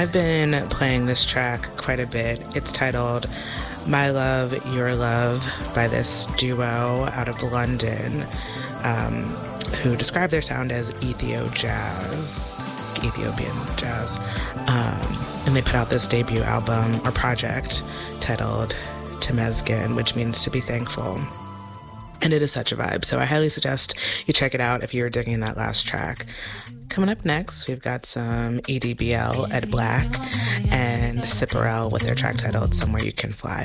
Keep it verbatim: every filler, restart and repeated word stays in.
I've been playing this track quite a bit. It's titled My Love, Your Love by this duo out of London, um, who describe their sound as Ethio jazz, Ethiopian jazz. Um, and they put out this debut album or project titled Temesgen, which means to be thankful. And it is such a vibe. So I highly suggest you check it out if you're digging that last track. Coming up next, we've got some E D B L, Ed Black, and Sipperell with their track titled Somewhere You Can Fly.